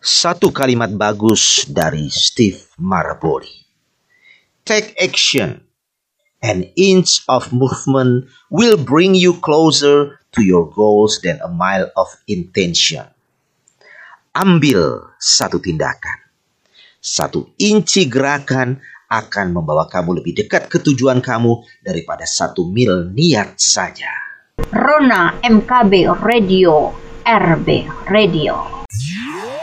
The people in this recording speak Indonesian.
Satu kalimat bagus dari Steve Maraboli. Take action. An inch of movement will bring you closer to your goals than a mile of intention. Ambil satu tindakan. Satu inci gerakan akan membawa kamu lebih dekat ke tujuan kamu daripada 1 mil niat saja. Rona MKB Radio, RB Radio.